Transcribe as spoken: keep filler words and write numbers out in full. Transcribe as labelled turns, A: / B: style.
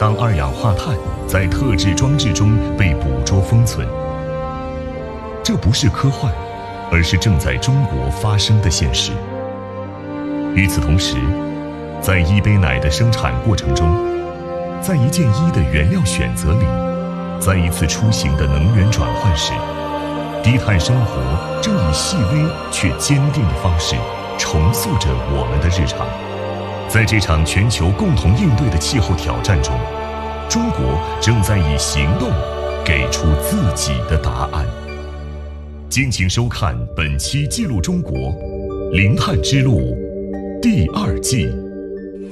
A: 当二氧化碳在特制装置中被捕捉封存。这不是科幻，而是正在中国发生的现实。与此同时，在一杯奶的生产过程中，在一件衣的原料选择里，在一次出行的能源转换时，低碳生活正以细微却坚定的方式重塑着我们的日常。在这场全球共同应对的气候挑战中，中国正在以行动给出自己的答案。敬请收看本期《记录中国零碳之路》第二季。